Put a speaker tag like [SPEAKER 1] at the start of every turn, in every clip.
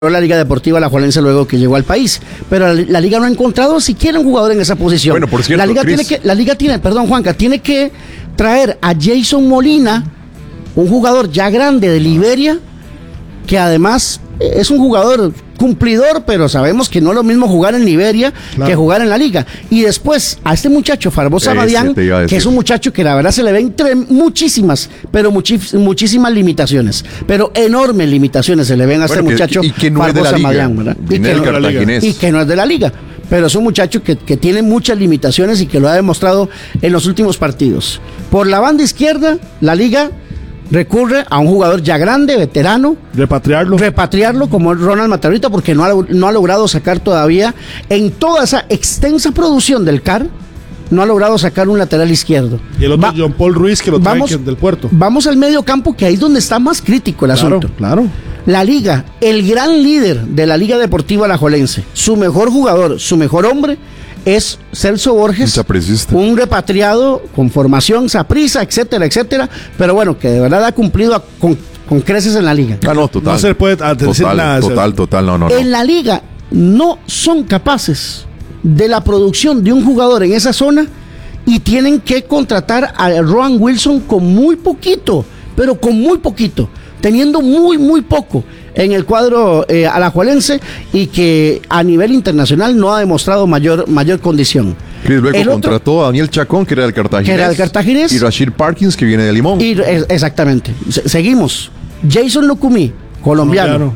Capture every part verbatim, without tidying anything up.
[SPEAKER 1] la Liga Deportiva Alajuelense luego que llegó al país, pero la, la Liga no ha encontrado siquiera un jugador en esa posición.
[SPEAKER 2] Bueno, por cierto,
[SPEAKER 1] la Liga
[SPEAKER 2] Chris,
[SPEAKER 1] tiene que, la Liga tiene, perdón Juanca, tiene que traer a Jason Molina, un jugador ya grande de Liberia, que además es un jugador cumplidor, pero sabemos que no es lo mismo jugar en Liberia claro. que jugar en la Liga. Y después a este muchacho Farbosa Madián, que es un muchacho que la verdad se le ven entre muchísimas, pero muchis, muchísimas limitaciones, pero enormes limitaciones se le ven a bueno, este que, muchacho
[SPEAKER 2] y que no
[SPEAKER 1] Farbosa Madián, ¿verdad?
[SPEAKER 2] Y que, no,
[SPEAKER 1] y que no es de la Liga. Pero es un muchacho que, que tiene muchas limitaciones y que lo ha demostrado en los últimos partidos. Por la banda izquierda, la Liga recurre a un jugador ya grande, veterano.
[SPEAKER 3] Repatriarlo.
[SPEAKER 1] Repatriarlo como Ronald Matarrita, porque no ha, no ha logrado sacar todavía, en toda esa extensa producción del C A R, no ha logrado sacar un lateral izquierdo.
[SPEAKER 3] Y el otro Va, John Paul Ruiz, que lo trae vamos, del Puerto.
[SPEAKER 1] Vamos al medio campo, que ahí es donde está más crítico el
[SPEAKER 3] claro,
[SPEAKER 1] asunto.
[SPEAKER 3] Claro.
[SPEAKER 1] La Liga, el gran líder de la Liga Deportiva Alajuelense, su mejor jugador, su mejor hombre, es Celso Borges, un repatriado con formación saprissa, etcétera, etcétera, pero bueno, que de verdad ha cumplido a, con, con creces en la Liga.
[SPEAKER 2] Ah, no, total.
[SPEAKER 3] No se puede decir
[SPEAKER 2] total,
[SPEAKER 3] nada.
[SPEAKER 2] Total, total, no, no, no.
[SPEAKER 1] En la Liga no son capaces de la producción de un jugador en esa zona y tienen que contratar a Rowan Wilson con muy poquito, pero con muy poquito, teniendo muy, muy poco en el cuadro eh, alajuelense y que a nivel internacional no ha demostrado mayor, mayor condición.
[SPEAKER 2] Chris luego el contrató otro, a Daniel Chacón, que era del Cartaginés.
[SPEAKER 1] Que era del Cartaginés.
[SPEAKER 2] Y Rashid Parkins, que viene de Limón.
[SPEAKER 1] Y, exactamente. Se, seguimos. Jason Lucumí, colombiano. colombiano.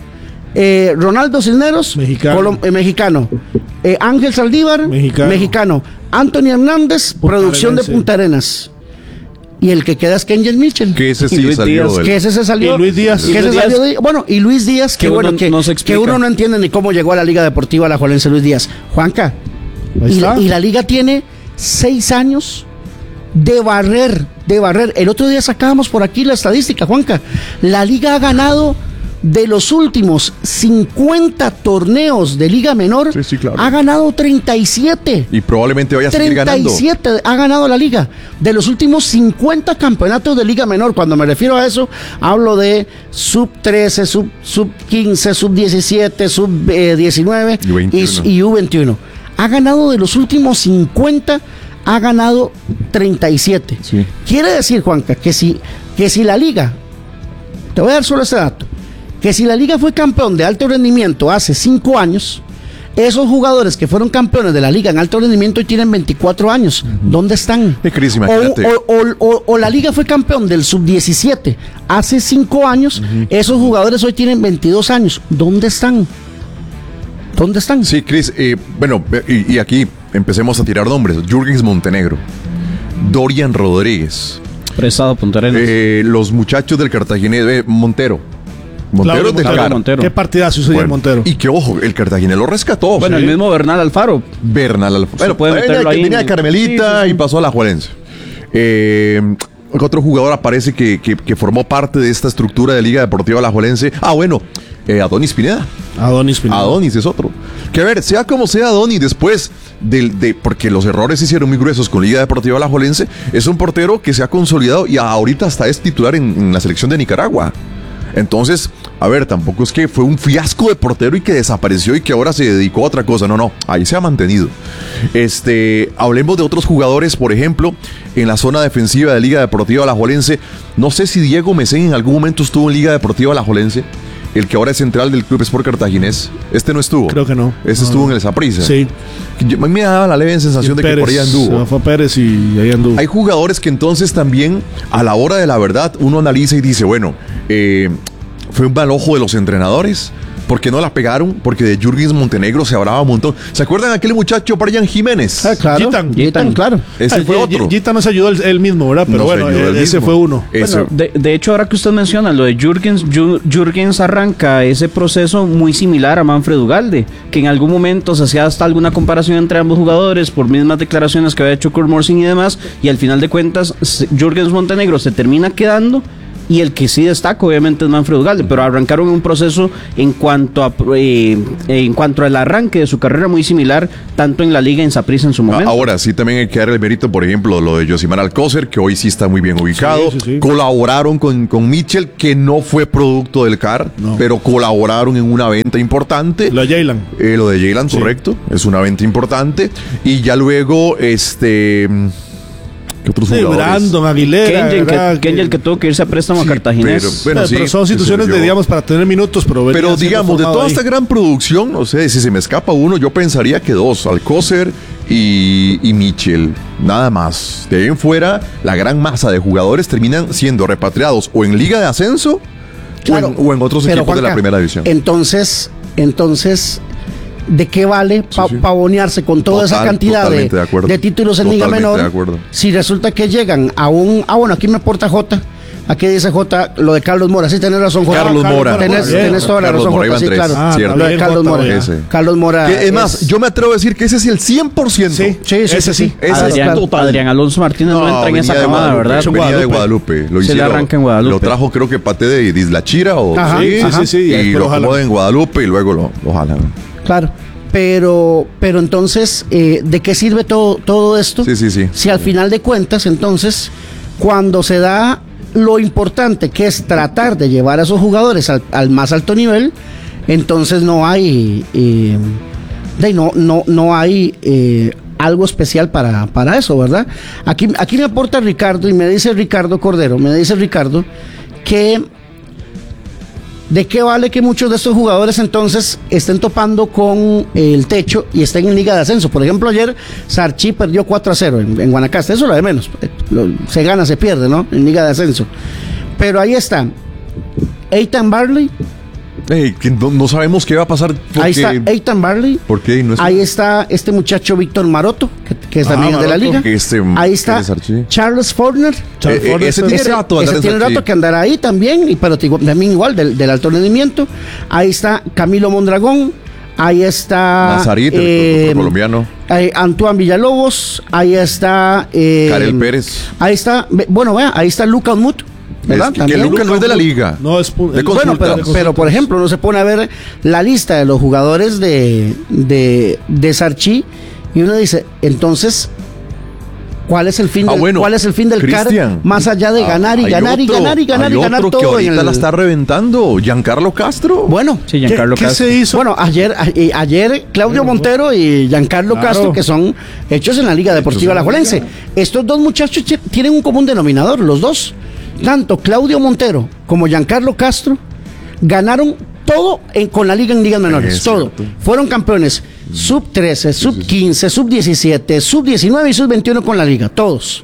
[SPEAKER 1] Eh, Ronaldo Cisneros,
[SPEAKER 3] mexicano.
[SPEAKER 1] Colom, eh, mexicano. Eh, Ángel Saldívar, mexicano. mexicano. Anthony Hernández, Punta producción Arenas, de Punta Arenas. Y el que queda es Kenyon Mitchell.
[SPEAKER 2] Que ese sí salió del...
[SPEAKER 1] Que ese se salió.
[SPEAKER 3] Y Luis Díaz.
[SPEAKER 1] Que
[SPEAKER 3] y
[SPEAKER 1] ese
[SPEAKER 3] Luis
[SPEAKER 1] salió
[SPEAKER 3] Díaz.
[SPEAKER 1] De, bueno, y Luis Díaz, que, que bueno, que, no que uno no entiende ni cómo llegó a la Liga Deportiva Alajuelense Luis Díaz. Juanca, y la, y la Liga tiene seis años de barrer, de barrer. El otro día sacábamos por aquí la estadística, Juanca. La Liga ha ganado de los últimos cincuenta torneos de Liga Menor,
[SPEAKER 2] sí, sí, claro.
[SPEAKER 1] ha ganado treinta y siete.
[SPEAKER 2] Y probablemente vaya a seguir ganando.
[SPEAKER 1] treinta y siete ha ganado la Liga. De los últimos cincuenta campeonatos de Liga Menor, cuando me refiero a eso, hablo de sub trece, sub, sub quince, sub diecisiete, sub diecinueve y, y U veintiuno. Ha ganado de los últimos cincuenta, ha ganado treinta y siete.
[SPEAKER 2] Sí.
[SPEAKER 1] Quiere decir, Juanca, que si, que si la Liga, te voy a dar solo este dato, que si la Liga fue campeón de alto rendimiento hace cinco años, esos jugadores que fueron campeones de la Liga en alto rendimiento hoy tienen veinticuatro años. Uh-huh. ¿Dónde están?
[SPEAKER 2] Cris,
[SPEAKER 1] o, o, o, o, o la Liga fue campeón del sub diecisiete hace cinco años, uh-huh. esos jugadores hoy tienen veintidós años. ¿Dónde están? ¿Dónde están?
[SPEAKER 2] Sí, Cris, eh, bueno, y, y aquí empecemos a tirar nombres. Jürgens Montenegro, Dorian Rodríguez,
[SPEAKER 4] prestado Punta Arenas.
[SPEAKER 2] Eh, los muchachos del Cartaginés, eh, Montero. Montero de
[SPEAKER 3] Montero, Montero. ¿Qué partidazo hizo bueno, Montero?
[SPEAKER 2] Y que ojo, el Cartaginés lo rescató.
[SPEAKER 4] Bueno, ¿sí? El mismo Bernal Alfaro.
[SPEAKER 2] Bernal Alfaro.
[SPEAKER 4] Bueno, puede
[SPEAKER 2] meterlo
[SPEAKER 4] ahí.
[SPEAKER 2] Tenía a Carmelita sí, sí, sí. y pasó a la Juelense. Eh, otro jugador aparece que, que, que formó parte de esta estructura de Liga Deportiva Alajuelense. Ah, bueno, eh, Adonis Pineda.
[SPEAKER 3] Adonis Pineda.
[SPEAKER 2] Adonis es otro. Que a ver, sea como sea Adonis, después del, de, porque los errores se hicieron muy gruesos con Liga Deportiva Alajuelense, es un portero que se ha consolidado y ahorita hasta es titular en, en la selección de Nicaragua. Entonces, a ver, tampoco es que fue un fiasco de portero y que desapareció y que ahora se dedicó a otra cosa. No, no, ahí se ha mantenido. Este, hablemos de otros jugadores, por ejemplo, en la zona defensiva de Liga Deportiva Alajuelense. No sé si Diego Mesén en algún momento estuvo en Liga Deportiva Alajuelense, el que ahora es central del Club Sport Cartaginés. Este no estuvo.
[SPEAKER 3] Creo que no.
[SPEAKER 2] Este
[SPEAKER 3] no,
[SPEAKER 2] estuvo
[SPEAKER 3] no.
[SPEAKER 2] en el Saprissa.
[SPEAKER 3] Sí.
[SPEAKER 2] Yo, me daba la leve sensación de
[SPEAKER 3] Pérez,
[SPEAKER 2] que por ahí anduvo.
[SPEAKER 3] Fue Pérez y ahí anduvo.
[SPEAKER 2] Hay jugadores que entonces también, a la hora de la verdad, uno analiza y dice, bueno, eh... fue un mal ojo de los entrenadores, porque no la pegaron, porque de Jürgens Montenegro se hablaba un montón. ¿Se acuerdan de aquel muchacho Brian Jiménez?
[SPEAKER 1] Ah, claro.
[SPEAKER 3] Gitan,
[SPEAKER 1] Gitan, claro.
[SPEAKER 2] Ese
[SPEAKER 3] ah,
[SPEAKER 2] fue otro.
[SPEAKER 3] Gitan no se ayudó él mismo, ¿verdad? Pero no bueno, ese mismo. Fue uno.
[SPEAKER 4] Bueno, de, de hecho, ahora que usted menciona lo de Jürgens, Jürgens arranca ese proceso muy similar a Manfred Ugalde, que en algún momento se hacía hasta alguna comparación entre ambos jugadores por mismas declaraciones que había hecho Kurt Morsing y demás, y al final de cuentas Jürgens Montenegro se termina quedando y el que sí destaca obviamente es Manfred Ugalde, pero arrancaron un proceso en cuanto a eh, en cuanto al arranque de su carrera muy similar, tanto en la liga y en Saprissa en su momento.
[SPEAKER 2] Ahora sí también hay que dar el mérito, por ejemplo, lo de Yosimar Alcócer, que hoy sí está muy bien ubicado.
[SPEAKER 3] Sí, sí, sí.
[SPEAKER 2] Colaboraron con, con Mitchell, que no fue producto del C A R, no. pero colaboraron en una venta importante.
[SPEAKER 3] Lo de Jaylan.
[SPEAKER 2] Eh, lo de Jaylan, sí. correcto. Es una venta importante. Y ya luego, este... ¿qué otros
[SPEAKER 3] sí,
[SPEAKER 2] jugadores?
[SPEAKER 3] Brandon, Aguilera.
[SPEAKER 4] Kenyon, que, Kenyon, que tuvo que irse a préstamo sí, a Cartaginés.
[SPEAKER 2] Pero, bueno,
[SPEAKER 3] pero,
[SPEAKER 2] sí,
[SPEAKER 3] pero son situaciones de, digamos, para tener minutos. Pero,
[SPEAKER 2] pero digamos, de toda
[SPEAKER 3] ahí.
[SPEAKER 2] esta gran producción, o sea, si se me escapa uno, yo pensaría que dos, Alcócer y, y Mitchell, nada más. De ahí en fuera, la gran masa de jugadores terminan siendo repatriados o en Liga de Ascenso claro, o, en, o en otros equipos Juanca, de la primera división.
[SPEAKER 1] Entonces, entonces... ¿de qué vale pa- sí, sí. pavonearse con toda Total, esa cantidad de, de, de títulos en Liga Menor si resulta que llegan a un... Ah, bueno, aquí me aporta J. Aquí dice J, lo de Carlos Mora. Sí, tenés razón, J.
[SPEAKER 2] Carlos Mora.
[SPEAKER 1] Tenés, tenés toda la razón, J. Sí, claro.
[SPEAKER 2] Ah,
[SPEAKER 1] lo de Carlos Mora.
[SPEAKER 2] Ese.
[SPEAKER 1] Carlos Mora.
[SPEAKER 2] Que, es más, yo me atrevo a decir que ese es el cien por ciento.
[SPEAKER 3] Sí,
[SPEAKER 1] sí, sí.
[SPEAKER 3] Ese sí.
[SPEAKER 2] Ese
[SPEAKER 4] Adrián,
[SPEAKER 2] es total.
[SPEAKER 4] Adrián Alonso Martínez no, no entra en esa camada, ¿verdad?
[SPEAKER 2] Venía Guadalupe. de Guadalupe. Lo
[SPEAKER 4] Se
[SPEAKER 2] hicieron,
[SPEAKER 4] le arranca en Guadalupe.
[SPEAKER 2] Lo trajo, creo que Pate de Dislachira o
[SPEAKER 1] ajá,
[SPEAKER 2] sí,
[SPEAKER 1] ajá.
[SPEAKER 2] sí, sí, y, y lo acomoda en Guadalupe y luego lo, lo jalan.
[SPEAKER 1] Claro. Pero, pero entonces, eh, ¿de qué sirve todo, todo esto?
[SPEAKER 2] Sí, sí, sí.
[SPEAKER 1] Si al final de cuentas, entonces, cuando se da lo importante que es tratar de llevar a esos jugadores al, al más alto nivel, entonces no hay, eh, de, no, no, no hay eh, algo especial para, para eso, ¿verdad? Aquí, aquí me aporta Ricardo y me dice Ricardo Cordero, me dice Ricardo que ¿de qué vale que muchos de estos jugadores entonces estén topando con el techo y estén en Liga de Ascenso? Por ejemplo, ayer Sarchi perdió cuatro a cero en, en Guanacaste, eso es lo de menos, se gana, se pierde, ¿no? En Liga de Ascenso. Pero ahí está Eitan Barley.
[SPEAKER 2] Hey, que no, no sabemos qué va a pasar. Porque,
[SPEAKER 1] ahí está Eitan Barley.
[SPEAKER 2] ¿Por qué? No es
[SPEAKER 1] ahí está este muchacho Víctor Maroto, que, que es
[SPEAKER 2] ah,
[SPEAKER 1] también
[SPEAKER 2] Maroto,
[SPEAKER 1] de la liga.
[SPEAKER 2] Que este,
[SPEAKER 1] ahí está Charles Fortner.
[SPEAKER 2] Charles eh, Fortner ese tiene
[SPEAKER 1] ese,
[SPEAKER 2] rato,
[SPEAKER 1] ese tiene rato que andará ahí también, y, pero también igual del, del alto rendimiento. Ahí está Camilo Mondragón. Ahí está
[SPEAKER 2] Nazarit,
[SPEAKER 1] eh,
[SPEAKER 2] el colombiano.
[SPEAKER 1] Eh, Antoine Villalobos. Ahí está eh,
[SPEAKER 2] Karel Pérez.
[SPEAKER 1] Ahí está, bueno, vea, ahí está Luca Mut.
[SPEAKER 2] Es que, que Lucas no es de la liga.
[SPEAKER 3] No es
[SPEAKER 2] de
[SPEAKER 1] bueno, pero, pero por ejemplo, uno se pone a ver la lista de los jugadores de, de, de Sarchi y uno dice, entonces, ¿cuál es el fin
[SPEAKER 2] ah,
[SPEAKER 1] del,
[SPEAKER 2] bueno,
[SPEAKER 1] ¿cuál es el fin del C A R más allá de ganar y ganar,
[SPEAKER 2] otro,
[SPEAKER 1] y ganar y ganar y
[SPEAKER 2] hay
[SPEAKER 1] ganar
[SPEAKER 2] otro
[SPEAKER 1] todo?
[SPEAKER 2] Que ahorita
[SPEAKER 1] en el...
[SPEAKER 2] la está reventando, Giancarlo Castro.
[SPEAKER 1] Bueno,
[SPEAKER 4] sí, Giancarlo
[SPEAKER 3] ¿qué,
[SPEAKER 4] Castro.
[SPEAKER 3] ¿qué se hizo?
[SPEAKER 1] Bueno, ayer, a, ayer Claudio Montero y Giancarlo claro. Castro, que son hechos en la Liga Deportiva Alajuelense. Estos dos muchachos tienen un común denominador, los dos. Tanto Claudio Montero como Giancarlo Castro ganaron todo en, con la liga en ligas menores, es todo. Cierto. Fueron campeones sub trece, sub quince, sub diecisiete, sub diecinueve y sub veintiuno con la liga, todos.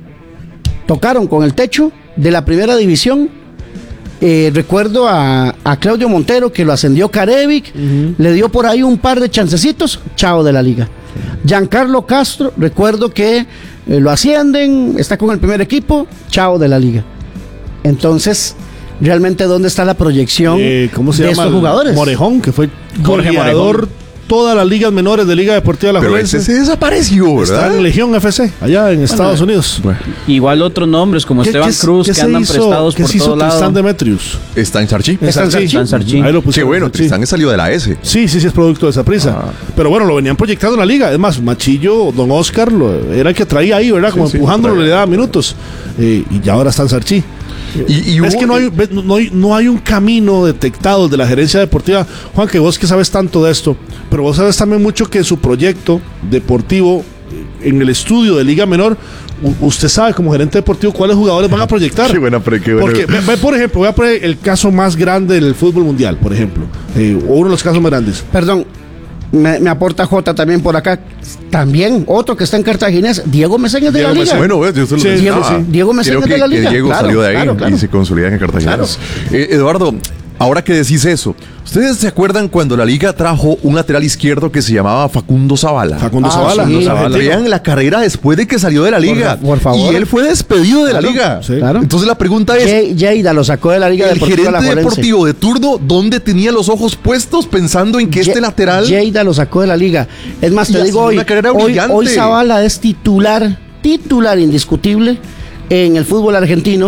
[SPEAKER 1] Tocaron con el techo de la primera división. Eh, recuerdo a, a Claudio Montero que lo ascendió Carevic, uh-huh. le dio por ahí un par de chancecitos, chao de la liga. Giancarlo Castro, recuerdo que eh, lo ascienden, está con el primer equipo, chao de la liga. Entonces, realmente, ¿dónde está la proyección
[SPEAKER 3] eh, ¿cómo se
[SPEAKER 1] de
[SPEAKER 3] llama?
[SPEAKER 1] estos jugadores?
[SPEAKER 3] Morejón, que fue goleador todas las ligas menores de Liga Deportiva Alajuelense.
[SPEAKER 2] Pero ese se desapareció, ¿verdad?
[SPEAKER 3] Está en Legión F C, allá en Estados bueno, Unidos.
[SPEAKER 4] Bueno. Igual otros nombres como Esteban
[SPEAKER 3] ¿qué,
[SPEAKER 4] Cruz,
[SPEAKER 3] ¿qué
[SPEAKER 4] que andan
[SPEAKER 3] hizo,
[SPEAKER 4] prestados
[SPEAKER 3] ¿qué
[SPEAKER 4] por
[SPEAKER 3] se hizo
[SPEAKER 4] todo lado.
[SPEAKER 3] Tristán Demetrius?
[SPEAKER 2] Está en Sarchi.
[SPEAKER 3] Está en Sarchi.
[SPEAKER 4] Sarchi.
[SPEAKER 3] Ahí lo
[SPEAKER 2] Qué bueno, Tristán salió de la S.
[SPEAKER 3] Sí, sí, sí, es producto de esa prisa. Ah. Pero bueno, lo venían proyectando en la liga. Es más, Machillo, Don Oscar, lo, era el que traía ahí, ¿verdad? Como sí, empujándolo, sí, le daba minutos. Eh, y ya ahora está en Sarchi.
[SPEAKER 2] Y, y
[SPEAKER 3] es hubo, que no hay, no, hay, no hay un camino detectado de la gerencia deportiva. Juan, que vos que sabes tanto de esto, pero vos sabes también mucho que su proyecto deportivo en el estudio de Liga Menor, usted sabe como gerente deportivo cuáles jugadores van a proyectar.
[SPEAKER 2] Qué buena, pre, qué buena.
[SPEAKER 3] Porque, ve, ve, por ejemplo, voy a poner el caso más grande del fútbol mundial, por ejemplo, eh, o uno de los casos más grandes.
[SPEAKER 1] Perdón. Me, me aporta J también por acá. También otro que está en Cartaginés, Diego Meseñas de Diego la Liga.
[SPEAKER 2] Bueno, yo se lo
[SPEAKER 1] sí, Diego,
[SPEAKER 2] ah,
[SPEAKER 1] Diego Meseñas de la Liga.
[SPEAKER 2] Que Diego
[SPEAKER 1] claro,
[SPEAKER 2] salió de ahí
[SPEAKER 1] claro, claro.
[SPEAKER 2] y se consolida en Cartaginés. Claro. Eh, Eduardo, ahora que decís eso, ¿ustedes se acuerdan cuando la Liga trajo un lateral izquierdo que se llamaba Facundo Zavala?
[SPEAKER 3] Facundo
[SPEAKER 1] ah,
[SPEAKER 3] Zavala.
[SPEAKER 1] Sí,
[SPEAKER 3] Zavala.
[SPEAKER 2] Vean la carrera después de que salió de la Liga.
[SPEAKER 1] Por, por favor.
[SPEAKER 2] Y él fue despedido de
[SPEAKER 1] claro,
[SPEAKER 2] la Liga.
[SPEAKER 1] Sí. Claro.
[SPEAKER 2] Entonces la pregunta es...
[SPEAKER 1] Lleida lo sacó de la Liga
[SPEAKER 2] el
[SPEAKER 1] Deportiva
[SPEAKER 2] gerente deportivo de turno, ¿dónde tenía los ojos puestos pensando en que Ye- este lateral...
[SPEAKER 1] Lleida lo sacó de la Liga. Es más, te digo hoy, hoy, hoy Zavala es titular, titular indiscutible en el fútbol argentino.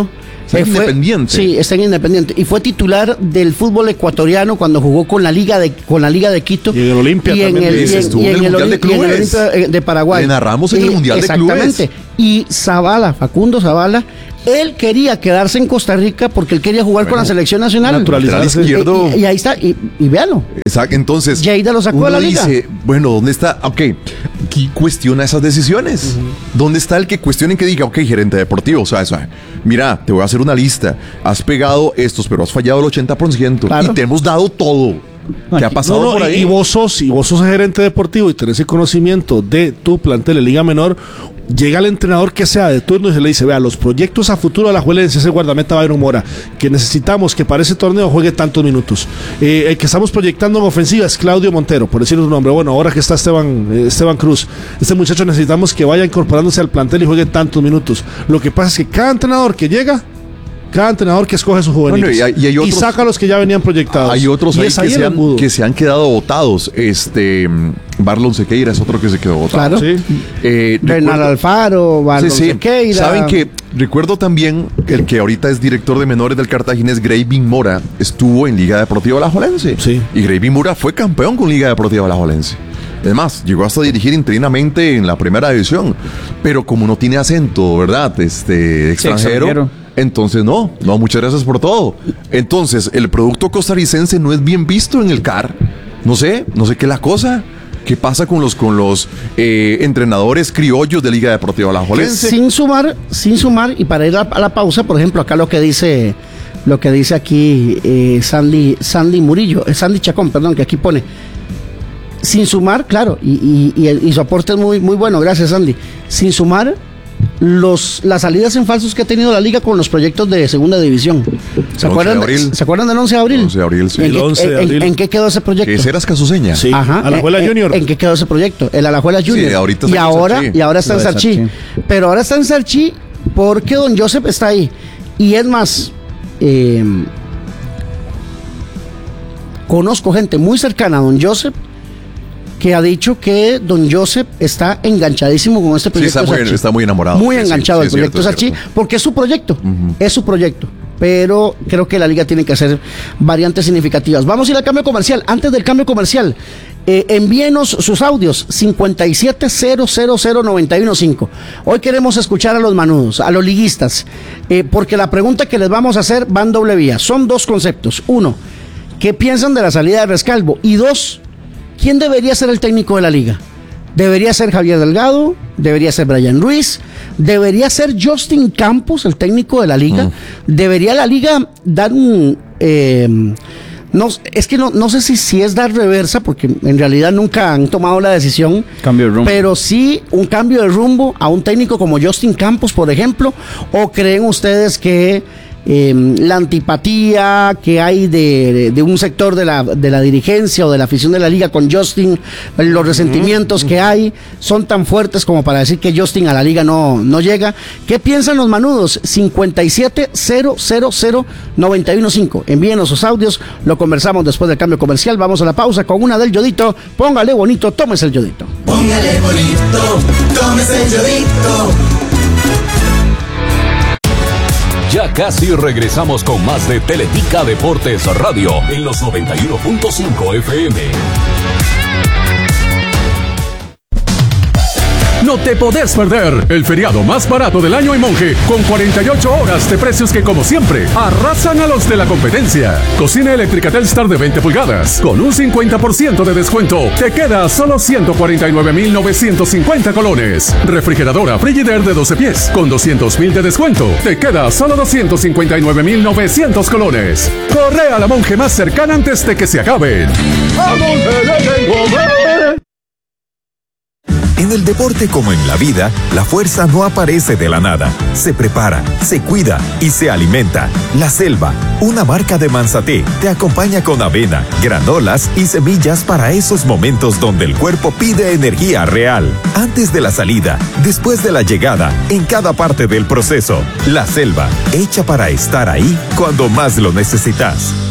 [SPEAKER 2] Está
[SPEAKER 1] Eh, fue-
[SPEAKER 2] Independiente.
[SPEAKER 1] Sí, está en Independiente. Y fue titular del fútbol ecuatoriano cuando jugó con la Liga de, con la Liga de Quito.
[SPEAKER 3] Y en el Olimpia
[SPEAKER 1] y en
[SPEAKER 3] también.
[SPEAKER 1] el, y
[SPEAKER 2] Ese
[SPEAKER 1] en-
[SPEAKER 2] estuvo
[SPEAKER 1] y
[SPEAKER 2] en el Mundial
[SPEAKER 1] Oli-
[SPEAKER 2] de
[SPEAKER 1] y en el
[SPEAKER 2] Clubes.
[SPEAKER 1] Olimpia eh, de Paraguay.
[SPEAKER 2] Le narramos en el
[SPEAKER 1] Y-
[SPEAKER 2] Mundial de Clubes.
[SPEAKER 1] Exactamente. Y Zavala, Facundo Zavala, él quería quedarse en Costa Rica porque él quería jugar
[SPEAKER 2] Bueno,
[SPEAKER 1] con la selección nacional.
[SPEAKER 3] naturalizarse.
[SPEAKER 2] Lateral izquierdo.
[SPEAKER 1] Y, y ahí está, y, y véalo.
[SPEAKER 2] Exacto, entonces.
[SPEAKER 1] Lleida lo sacó
[SPEAKER 2] uno
[SPEAKER 1] de la liga.
[SPEAKER 2] dice, bueno, ¿dónde está? Ok, ¿quién cuestiona esas decisiones? ¿Dónde está el que cuestione que diga, ok, gerente deportivo, o sea, eso, mira, te voy a hacer una lista. Has pegado estos, pero has fallado el ochenta por ciento.
[SPEAKER 1] Claro.
[SPEAKER 2] Y te hemos dado todo. ¿Qué ha pasado
[SPEAKER 3] No, no,
[SPEAKER 2] por
[SPEAKER 3] y-
[SPEAKER 2] ahí?
[SPEAKER 3] Y vos sos, y vos sos gerente deportivo y tenés el conocimiento de tu plantel de Liga Menor, llega el entrenador que sea de turno y se le dice, vea, los proyectos a futuro de la Juelense, ese guardameta Byron Mora, que necesitamos que para ese torneo juegue tantos minutos. Eh, el que estamos proyectando en ofensiva es Claudio Montero, por decir un nombre. Bueno, ahora que está Esteban, eh, Esteban Cruz, este muchacho necesitamos que vaya incorporándose al plantel y juegue tantos minutos. Lo que pasa es que cada entrenador que llega, cada entrenador que escoge sus juveniles
[SPEAKER 2] Bueno, y hay- y hay otros-
[SPEAKER 3] saca a los que ya venían proyectados.
[SPEAKER 2] Hay otros
[SPEAKER 3] Y
[SPEAKER 2] ahí
[SPEAKER 3] es
[SPEAKER 2] que
[SPEAKER 3] ahí
[SPEAKER 2] se,
[SPEAKER 3] el
[SPEAKER 2] han,
[SPEAKER 3] embudo.
[SPEAKER 2] que se han quedado votados. Este, mm, Barlon Sequeira es otro que se quedó votado.
[SPEAKER 1] Claro.
[SPEAKER 3] Sí.
[SPEAKER 2] Eh,
[SPEAKER 1] Bernal
[SPEAKER 2] recuerdo-
[SPEAKER 1] Alfaro, Barlos
[SPEAKER 2] Sí, sí.
[SPEAKER 1] Sequeira.
[SPEAKER 2] Saben que recuerdo también que el que ahorita es director de menores del Cartaginés, Graving Mora, estuvo en Liga Deportiva Alajuelense.
[SPEAKER 3] Sí.
[SPEAKER 2] Y Graving Mora fue campeón con Liga Deportiva Alajuelense. Es más, llegó hasta a dirigir interinamente en la primera división. Pero como no tiene acento, ¿verdad? Este extranjero.
[SPEAKER 4] extranjero.
[SPEAKER 2] Entonces no, no, muchas gracias por todo. Entonces, el producto costarricense no es bien visto en el C A R. No sé, no sé qué es la cosa. ¿Qué pasa con los con los eh, entrenadores criollos de Liga Deportiva Alajuelense?
[SPEAKER 1] Sin sumar, sin sumar, y para ir a, a la pausa, por ejemplo, acá lo que dice, lo que dice aquí eh, Sandy, Sandy Murillo, eh, Sandy Chacón, perdón, que aquí pone. Sin sumar, claro, y, y, y, el- y su aporte es muy, muy bueno, gracias Sandy. Sin sumar los, las salidas en falsos que ha tenido la liga con los proyectos de segunda división. ¿Se
[SPEAKER 2] El
[SPEAKER 1] acuerdan,
[SPEAKER 2] once de abril.
[SPEAKER 1] ¿Se acuerdan del once de abril?
[SPEAKER 2] once de abril, sí.
[SPEAKER 1] ¿En,
[SPEAKER 3] El
[SPEAKER 1] qué,
[SPEAKER 3] once de
[SPEAKER 1] en-
[SPEAKER 3] abril.
[SPEAKER 1] en qué quedó ese proyecto?
[SPEAKER 2] ¿Ese eras Casuseña?
[SPEAKER 3] Sí.
[SPEAKER 1] Ajá.
[SPEAKER 3] Alajuela
[SPEAKER 1] ¿En-
[SPEAKER 3] Junior.
[SPEAKER 1] ¿En qué quedó ese proyecto? El Alajuela Junior.
[SPEAKER 2] Sí, ahorita
[SPEAKER 1] y
[SPEAKER 2] está en
[SPEAKER 1] ahora
[SPEAKER 2] Sarchí.
[SPEAKER 1] y ahora está en
[SPEAKER 4] Lo de
[SPEAKER 1] Sarchí.
[SPEAKER 4] Sarchí.
[SPEAKER 1] Pero ahora está en Sarchí porque don Joseph está ahí. Y es más, eh, conozco gente muy cercana a don Joseph que ha dicho que don Joseph está enganchadísimo con este
[SPEAKER 2] Sí,
[SPEAKER 1] proyecto.
[SPEAKER 2] está muy,
[SPEAKER 1] Sarchí.
[SPEAKER 2] está muy enamorado.
[SPEAKER 1] Muy
[SPEAKER 2] Sí, sí,
[SPEAKER 1] enganchado
[SPEAKER 2] sí,
[SPEAKER 1] al
[SPEAKER 2] es
[SPEAKER 1] proyecto
[SPEAKER 2] cierto, es
[SPEAKER 1] Sarchí,
[SPEAKER 2] cierto.
[SPEAKER 1] porque es su proyecto, es su proyecto. Pero creo que la liga tiene que hacer variantes significativas. Vamos a ir al cambio comercial. Antes del cambio comercial, eh, envíenos sus audios cincuenta y siete cero cero cero noventa y uno cinco. Hoy queremos escuchar a los manudos, a los liguistas, eh, porque la pregunta que les vamos a hacer va en doble vía. Son dos conceptos. Uno, ¿qué piensan de la salida de Rescalvo? Y dos, ¿quién debería ser el técnico de la liga? ¿Debería ser Javier Delgado? ¿Debería ser Brian Ruiz? ¿Debería ser Justin Campos, el técnico de la liga?
[SPEAKER 2] Mm.
[SPEAKER 1] ¿Debería la liga dar un... eh, no, es que no, no sé si, si es dar reversa, porque en realidad nunca han tomado la decisión.
[SPEAKER 4] Cambio de rumbo.
[SPEAKER 1] Pero sí un cambio de rumbo a un técnico como Justin Campos, por ejemplo. ¿O creen ustedes que eh, la antipatía que hay de, de un sector de la, de la dirigencia o de la afición de la liga con Justin, los resentimientos que hay, son tan fuertes como para decir que Justin a la liga no, no llega? ¿Qué piensan los manudos? cincuenta y siete cero cero cero noventa y uno cinco. Envíenos sus audios, lo conversamos después del cambio comercial. Vamos a la pausa con una del Yodito. Póngale bonito, tómese el Yodito.
[SPEAKER 5] Póngale bonito, tómese el Yodito.
[SPEAKER 6] Ya casi regresamos con más de Teletica Deportes Radio en los noventa y uno punto cinco F M.
[SPEAKER 7] No te podés perder el feriado más barato del año en Monje, con cuarenta y ocho horas de precios que, como siempre, arrasan a los de la competencia. Cocina eléctrica Telstar de veinte pulgadas, con un cincuenta por ciento de descuento, te queda a solo ciento cuarenta y nueve mil novecientos cincuenta colones. Refrigeradora Frigidaire de doce pies, con doscientos mil de descuento, te queda a solo doscientos cincuenta y nueve mil novecientos colones. Corre a la Monje más cercana antes de que se acaben. ¡A Monje le tengo fe!
[SPEAKER 8] En el deporte como en la vida, la fuerza no aparece de la nada. Se prepara, se cuida y se alimenta. La Selva, una marca de Manzaté, te acompaña con avena, granolas y semillas para esos momentos donde el cuerpo pide energía real. Antes de la salida, después de la llegada, en cada parte del proceso. La Selva, hecha para estar ahí cuando más lo necesitas.